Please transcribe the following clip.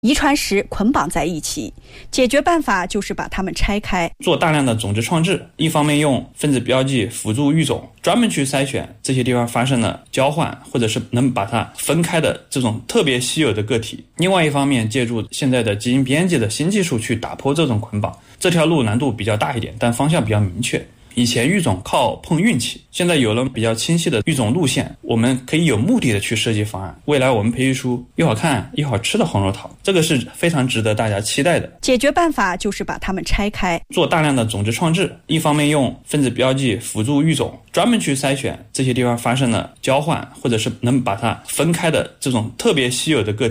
遗传时捆绑在一起，解决办法就是把它们拆开， 做大量的种质创制，一方面用分子标记辅助育种，专门去筛选这些地方发生了交换或者是能把它分开的这种特别稀有的个体，另外一方面借助现在的基因编辑的新技术去打破这种捆绑。这条路难度比较大一点，但方向比较明确。以前育种靠碰运气，现在有了比较清晰的育种路线，我们可以有目的的去设计方案，未来我们培育出又好看又好吃的红肉桃，这个是非常值得大家期待的。 解决办法就是把它们拆开， 做大量的种质创制，一方面用分子标记辅助育种，专门去筛选这些地方发生了交换或者是能把它分开的这种特别稀有的个体，